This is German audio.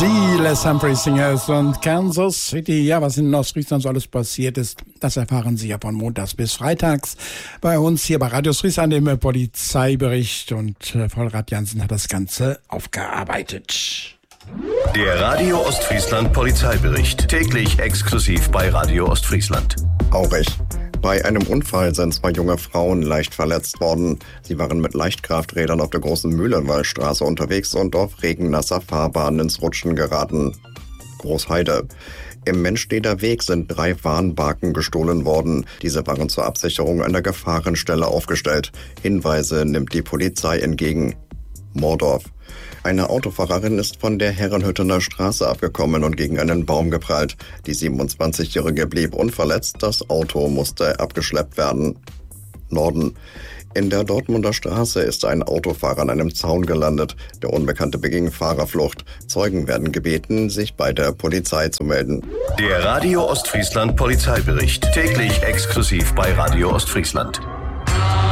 Die Les Humphreys Singers und Kansas City. Ja, was in Ostfriesland so alles passiert ist, das erfahren Sie ja von montags bis freitags bei uns hier bei Radio Friesland im Polizeibericht. Und Vollrad Jansen hat das Ganze aufgearbeitet. Der Radio Ostfriesland Polizeibericht. Täglich exklusiv bei Radio Ostfriesland. Aurich. Bei einem Unfall sind 2 junge Frauen leicht verletzt worden. Sie waren mit Leichtkrafträdern auf der großen Mühlenwallstraße unterwegs und auf regennasser Fahrbahn ins Rutschen geraten. Großheide. Im Menschsteder Weg sind 3 Warnbarken gestohlen worden. Diese waren zur Absicherung einer Gefahrenstelle aufgestellt. Hinweise nimmt die Polizei entgegen. Mordorf. Eine Autofahrerin ist von der Herrenhüttener Straße abgekommen und gegen einen Baum geprallt. Die 27-Jährige blieb unverletzt, das Auto musste abgeschleppt werden. Norden. In der Dortmunder Straße ist ein Autofahrer an einem Zaun gelandet. Der Unbekannte beging Fahrerflucht. Zeugen werden gebeten, sich bei der Polizei zu melden. Der Radio Ostfriesland Polizeibericht. Täglich exklusiv bei Radio Ostfriesland.